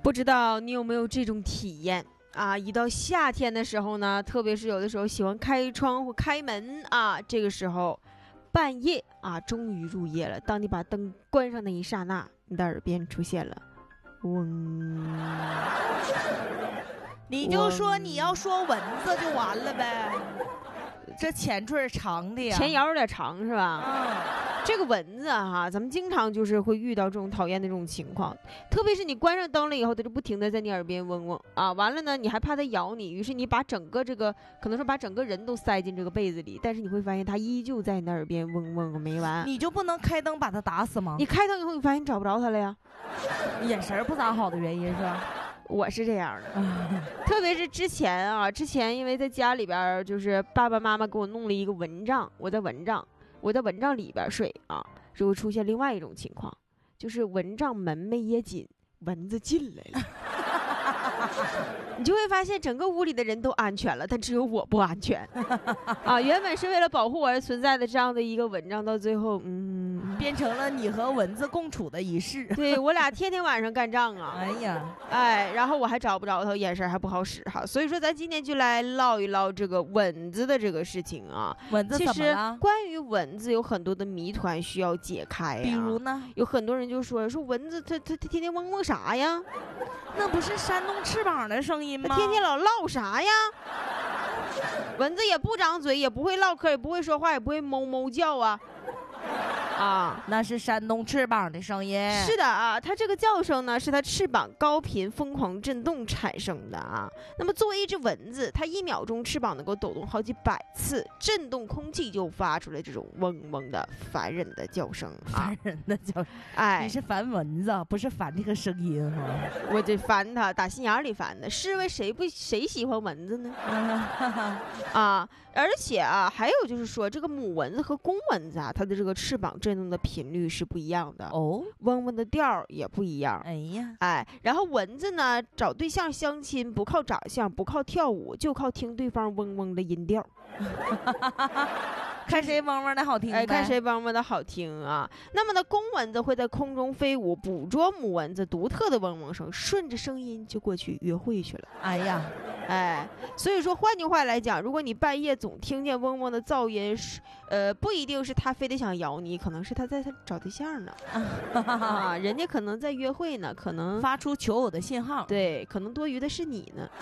不知道你有没有这种体验啊？一到夏天的时候呢，特别是有的时候喜欢开窗户开门啊，这个时候半夜啊，终于入夜了。当你把灯关上那一刹那，你的耳边出现了嗡。 你就说你要说蚊子就完了呗，这前缀长的呀， 前摇有点长是吧？这个蚊子哈，咱们经常就是会遇到这种讨厌的这种情况，特别是你关上灯了以后，它就不停的在你耳边嗡嗡啊，完了呢，你还怕它咬你，于是你把整个这个可能说把整个人都塞进这个被子里，但是你会发现它依旧在你的耳边嗡嗡没完。 你就不能开灯把它打死吗？ 你开灯以后，你发现你找不着它了呀， 眼神不咋好的原因是吧？ 我是这样的，特别是之前因为在家里边就是爸爸妈妈给我弄了一个蚊帐，我在蚊帐里边睡啊，就会出现另外一种情况，就是蚊帐门没掖紧，蚊子进来了。你就会发现整个屋里的人都安全了，但只有我不安全啊！原本是为了保护我而存在的这样的一个蚊帐，到最后变成了你和蚊子共处的仪式。 对，我俩天天晚上干仗啊！然后我还找不着他，眼神还不好使哈。所以说，咱今天就来唠一唠这个蚊子的这个事情啊。 蚊子怎么了？ 其实关于蚊子有很多的谜团需要解开比如呢， 有很多人就说蚊子它天天嗡嗡啥呀？ 那不是扇动翅膀的声音吗？ 它天天老唠啥呀？蚊子也不张嘴，也不会唠嗑，也不会说话，也不会哞哞叫啊。 那是扇动翅膀的声音。 是的啊，它这个叫声呢，是它翅膀高频疯狂震动产生的啊。那么作为一只蚊子，它1秒钟翅膀能够抖动好几百次，震动空气就发出来这种嗡嗡的烦人的叫声啊。 烦人的叫声， 哎， 你是烦蚊子，不是烦这个声音哈。 我这烦它，打心眼里烦的。是为谁喜欢蚊子呢？而且还有就是说，这个母蚊子和公蚊子它的这个翅膀震动的频率是不一样的哦， 嗡嗡的调也不一样。然后蚊子呢，找对象相亲不靠长相，不靠跳舞，就靠听对方嗡嗡的音调。 看谁嗡嗡的好听呗， 看谁嗡嗡的好听啊。那么呢，公蚊子会在空中飞舞，捕捉母蚊子独特的嗡嗡声，顺着声音就过去约会去了。所以说换句话来讲，如果你半夜总听见嗡嗡的噪音，不一定是他非得想咬你，可能是他在找对象呢。人家可能在约会呢，可能发出求偶的信号。 对，可能多余的是你呢。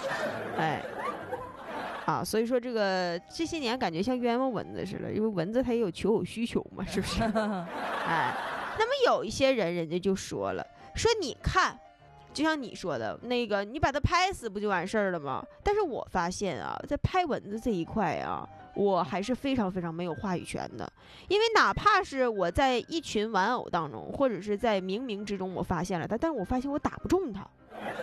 所以说这些年感觉像冤枉蚊子似的，因为蚊子它也有求偶需求嘛，是不是？那么有一些人家就说了，说你看，就像你说的那个，你把它拍死不就完事儿了吗？但是我发现在拍蚊子这一块我还是非常非常没有话语权的，因为哪怕是我在一群玩偶当中，或者是在冥冥之中我发现了它，但是我发现我打不中它。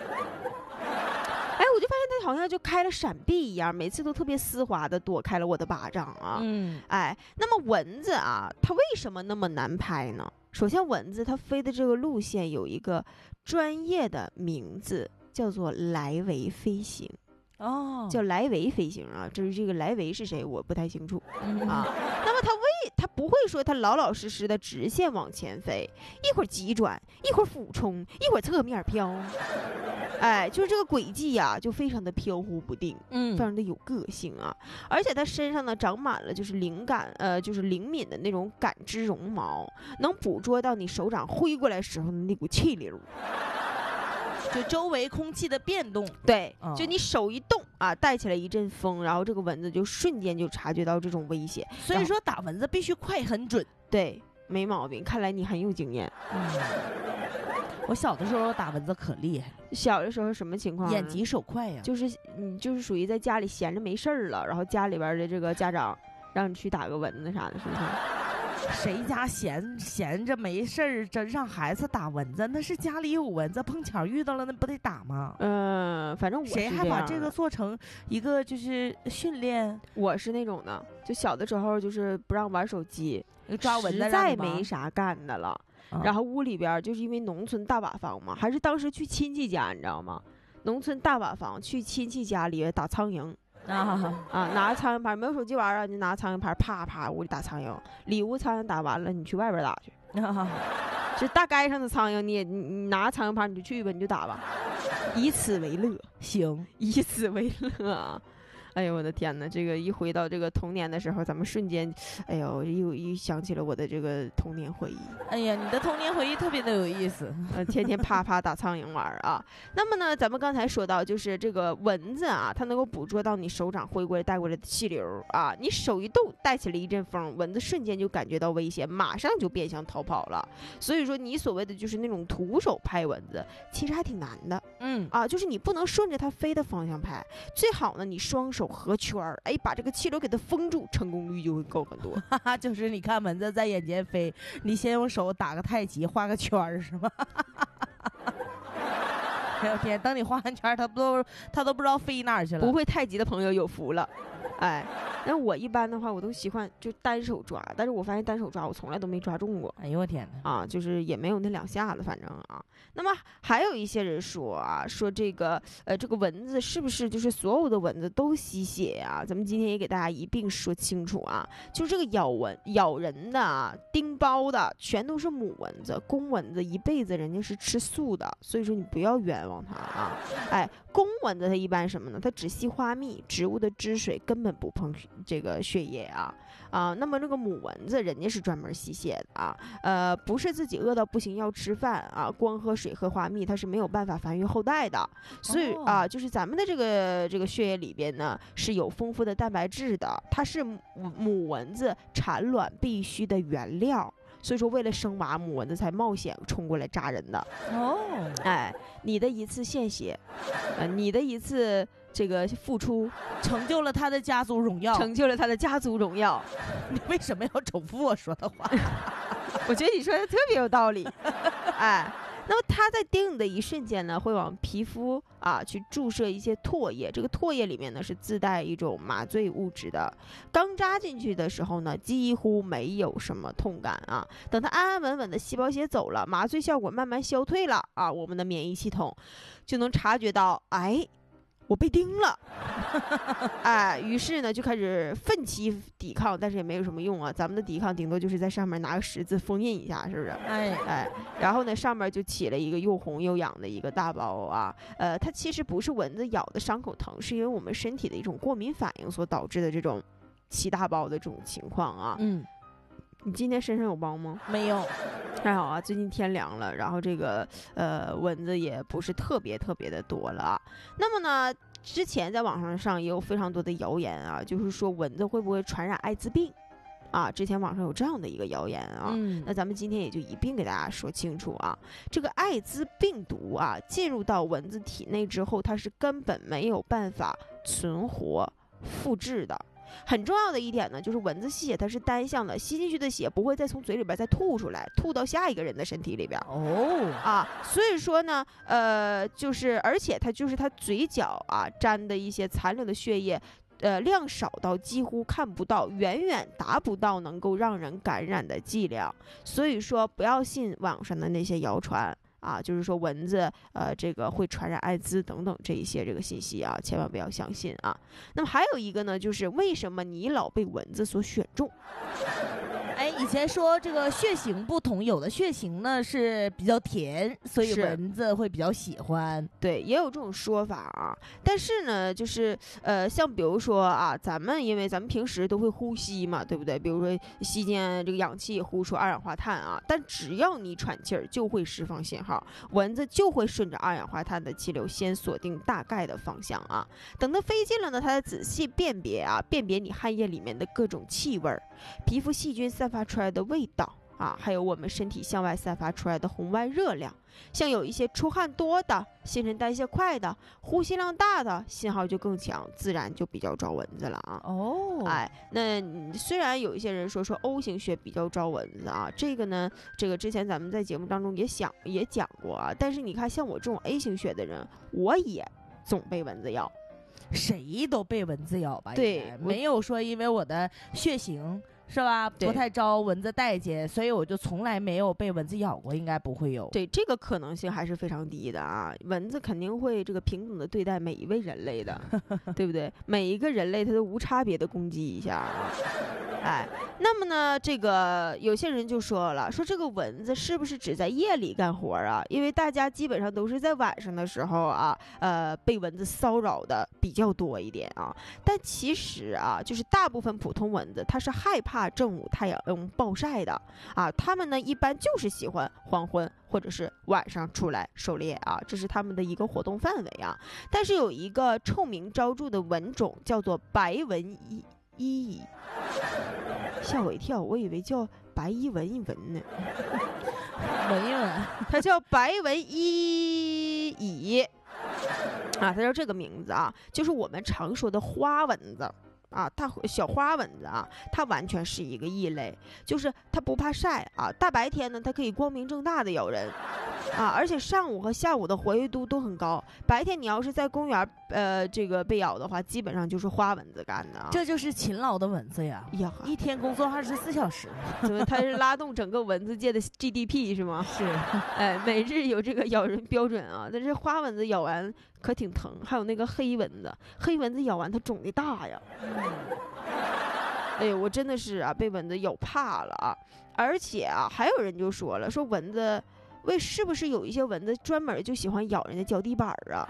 我就发现他好像就开了闪避一样，每次都特别丝滑的躲开了我的巴掌啊。那么蚊子它为什么那么难拍呢？首先，蚊子它飞的这个路线有一个专业的名字，叫做来回飞行。叫来回飞行至于这个来回是谁，我不太清楚那么它不会说它老老实实的直线往前飞，一会儿急转，一会儿俯冲，一会儿侧面飘。就是这个轨迹就非常的飘忽不定，非常的有个性而且它身上呢长满了就是就是灵敏的那种感知绒毛，能捕捉到你手掌挥过来时候的那股气流。 就周围空气的变动， 对，就你手一动带起来一阵风，然后这个蚊子就瞬间就察觉到这种危险。 所以说打蚊子必须快很准。 对，没毛病，看来你很有经验。 我小的时候打蚊子可厉害了。 小的时候什么情况？ 眼疾手快呀。 就是属于在家里闲着没事儿了，然后家里边的这个家长让你去打个蚊子啥的，是不是？ 谁家闲着没事儿，真让孩子打蚊子，那是家里有蚊子，碰巧遇到了，那不得打吗？ 反正我谁还把这个做成一个就是训练？ 我是那种的，就小的时候就是不让玩手机， 抓蚊子， 实在没啥干的了。然后屋里边就是因为农村大瓦房嘛，还是当时去亲戚家，你知道吗？农村大瓦房去亲戚家里打苍蝇。拿苍蝇拍，没有手机玩你拿苍蝇拍，啪啪屋里打苍蝇，里屋苍蝇打完了，你去外边打去。这大街上的苍蝇，你拿苍蝇拍你就去吧，你就打吧。 以此为乐， 行， 以此为乐啊。哎呦我的天哪！这个一回到这个童年的时候，咱们瞬间，哎呦，又想起了我的这个童年回忆。 哎呀，你的童年回忆特别的有意思， 天天啪啪打苍蝇玩啊。那么呢，咱们刚才说到，就是这个蚊子啊，它能够捕捉到你手掌挥过来带过来的气流啊，你手一动，带起了一阵风，蚊子瞬间就感觉到危险，马上就变向逃跑了。所以说，你所谓的就是那种徒手拍蚊子，其实还挺难的。就是你不能顺着它飞的方向拍，最好呢，你双手合圈儿，哎，把这个气流给它封住，成功率就会高很多。 就是你看蚊子在眼前飞，你先用手打个太极，画个圈儿，是吗？哎呦天，等你画完圈，他都不知道飞哪儿去了。 不会太极的朋友有福了。哎，那我一般的话，我都习惯就单手抓，但是我发现单手抓我从来都没抓中过。 哎呦我天哪！ 啊，就是也没有那2下子，反正啊。那么还有一些人说啊，说这个这个蚊子是不是就是所有的蚊子都吸血啊？咱们今天也给大家一并说清楚啊，就是这个咬人的啊、叮包的，全都是母蚊子，公蚊子一辈子人家是吃素的，所以说你不要冤枉它啊。哎，公蚊子它一般什么呢？它只吸花蜜，植物的汁水根本不碰这个血液啊。那么这个母蚊子人家是专门吸血的啊，不是自己饿到不行要吃饭啊，光喝水喝花蜜它是没有办法繁育后代的，所以就是咱们的这个血液里边呢是有丰富的蛋白质的，它是母蚊子产卵必须的原料。所以说，为了生娃，母蚊子才冒险冲过来扎人的。哎，你的一次献血，你的一次这个付出， 成就了他的家族荣耀， 成就了他的家族荣耀。 你为什么要重复我说的话？ 我觉得你说的特别有道理。哎。那么它在叮你的一瞬间呢，会往皮肤去注射一些唾液，这个唾液里面呢是自带一种麻醉物质的。刚扎进去的时候呢，几乎没有什么痛感啊。等它安安稳稳的细胞血走了，麻醉效果慢慢消退了啊，我们的免疫系统就能察觉到，哎，我被叮了。哎，于是呢就开始奋起抵抗，但是也没有什么用啊。咱们的抵抗顶多就是在上面拿个十字封印一下，是不是？然后呢上面就起了一个又红又痒的一个大包啊。它其实不是蚊子咬的伤口疼，是因为我们身体的一种过敏反应所导致的这种起大包的这种情况啊。你今天身上有包吗？ 没有。 还好啊，最近天凉了，然后这个蚊子也不是特别的多了啊。那么呢，之前在网上也有非常多的谣言啊，就是说蚊子会不会传染艾滋病啊？之前网上有这样的一个谣言啊。那咱们今天也就一并给大家说清楚啊。这个艾滋病毒啊，进入到蚊子体内之后，它是根本没有办法存活复制的。很重要的一点呢，就是蚊子吸血它是单向的，吸进去的血不会再从嘴里边再吐出来，吐到下一个人的身体里边。所以说呢，就是而且它嘴角沾的一些残留的血液，量少到几乎看不到，远远达不到能够让人感染的剂量。所以说，不要信网上的那些谣传。就是说蚊子这个会传染艾滋等等这一些这个信息啊，千万不要相信啊。那么还有一个呢，就是为什么你老被蚊子所选中？ 以前说这个血型不同，有的血型呢是比较甜，所以蚊子会比较喜欢。 对，也有这种说法啊。但是呢，就是像比如说因为咱们平时都会呼吸嘛，对不对？比如说吸进这个氧气，呼出二氧化碳啊。但只要你喘气儿，就会释放信号，蚊子就会顺着二氧化碳的气流先锁定大概的方向啊。等它飞近了呢，它再仔细辨别你汗液里面的各种气味儿，皮肤细菌散发出来的味道还有我们身体向外散发出来的红外热量。像有一些出汗多的、新陈代谢快的、呼吸量大的，信号就更强，自然就比较招蚊子了啊。那虽然有一些人说 O 型血比较招蚊子啊，这个呢，之前咱们在节目当中也讲过啊。但是你看，像我这种 A 型血的人，我也总被蚊子咬。 谁都被蚊子咬吧？ 对， 没有说因为我的血型是吧不太招蚊子待见，所以我就从来没有被蚊子咬过，应该不会有。 对，这个可能性还是非常低的啊。蚊子肯定会这个平等的对待每一位人类的，对不对？每一个人类它都无差别的攻击一下哎，那么呢，这个有些人就说了，说这个蚊子是不是只在夜里干活啊？因为大家基本上都是在晚上的时候啊，被蚊子骚扰的比较多一点啊。但其实啊，就是大部分普通蚊子，它是害怕正午太阳暴晒的啊。它们呢，一般就是喜欢黄昏或者是晚上出来狩猎啊，这是它们的一个活动范围啊。但是有一个臭名昭著的蚊种叫做白蚊蚁，吓我一跳，我以为叫白衣蚊一蚊呢。 闻一闻， 它叫白蚊蚁啊，它叫这个名字啊，就是我们常说的花蚊子啊，它小花蚊子啊，它完全是一个异类，就是它不怕晒啊，大白天呢，它可以光明正大的咬人啊，而且上午和下午的活跃度都很高。白天你要是在公园这个被咬的话，基本上就是花蚊子干的啊。 这就是勤劳的蚊子呀，一天工作24小时， 怎么它是拉动整个蚊子界的 GDP 是吗？ 是， 哎，每日有这个咬人标准啊。但是花蚊子咬完可挺疼，还有那个黑蚊子，黑蚊子咬完它肿的大呀。哎呦，我真的是啊，被蚊子咬怕了啊！而且啊，还有人就说了，说蚊子是不是有一些蚊子专门就喜欢咬人家脚底板啊？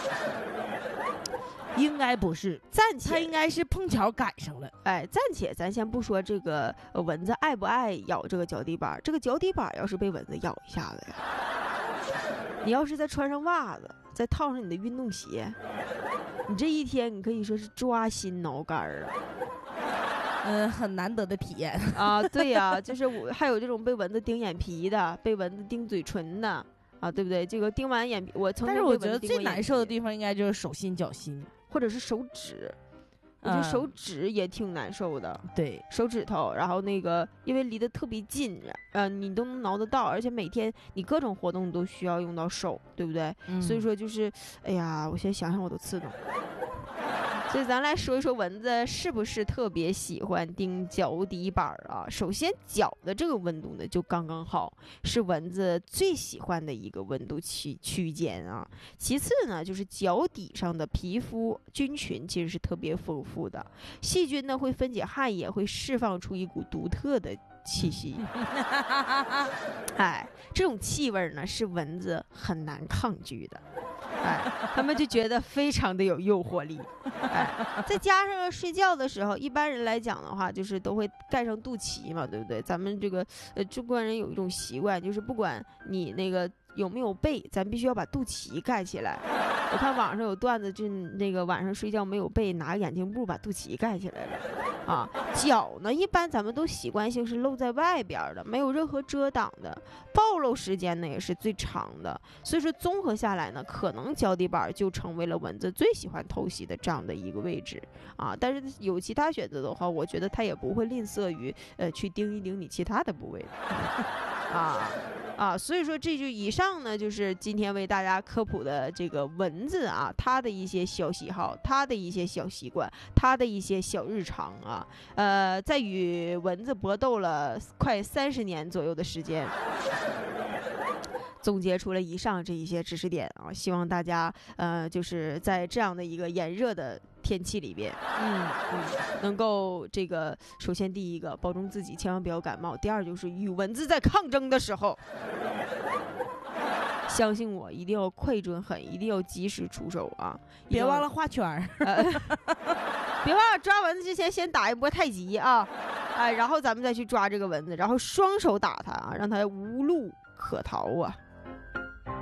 应该不是， 暂且它应该是碰巧赶上了。 哎，暂且咱先不说这个蚊子爱不爱咬这个脚底板，这个脚底板要是被蚊子咬一下子呀，你要是再穿上袜子，再套上你的运动鞋，你这一天你可以说是抓心挠肝啊。 很难得的体验啊，对呀，就是还有这种被蚊子叮眼皮的，被蚊子叮嘴唇的啊，对不对？这个叮完眼皮， 但是我觉得最难受的地方应该就是手心、脚心， 或者是手指。我觉得手指也挺难受的， 对， 手指头，然后那个因为离得特别近，你都能挠得到，而且每天你各种活动都需要用到手，对不对？所以说就是，哎呀，我现在想想我都刺痛。所以咱来说一说蚊子是不是特别喜欢叮脚底板啊？首先脚的这个温度呢就刚刚好，是蚊子最喜欢的一个温度区间啊。其次呢就是脚底上的皮肤菌群其实是特别丰富的，细菌呢会分解汗液，会释放出一股独特的气息。哎，这种气味呢是蚊子很难抗拒的。哎，他们就觉得非常的有诱惑力。哎，再加上睡觉的时候，一般人来讲的话，就是都会盖上肚脐嘛，对不对？咱们这个中国人有一种习惯，就是不管你那个有没有被，咱必须要把肚脐盖起来。我看网上有段子，就那个晚上睡觉没有被，拿个眼镜布把肚脐盖起来了。啊，脚呢，一般咱们都习惯性是露在外边的，没有任何遮挡的，暴露时间呢也是最长的。所以说综合下来呢，可能脚底板就成为了蚊子最喜欢偷袭的这样的一个位置啊。但是有其他选择的话，我觉得它也不会吝啬于去叮一叮你其他的部位啊，所以说这就以上呢，就是今天为大家科普的这个蚊子啊，它的一些小喜好，它的一些小习惯，它的一些小日常啊，在与蚊子搏斗了快30年左右的时间，总结出了以上这一些知识点啊，希望大家就是在这样的一个炎热的天气里边，能够这个首先第一个保重自己，千万不要感冒；第二就是与蚊子在抗争的时候，相信我，一定要快准狠，一定要及时出手啊！ 别忘了画圈儿， 别忘了抓蚊子之前先打一波太极啊，然后咱们再去抓这个蚊子，然后双手打它啊，让它无路可逃啊！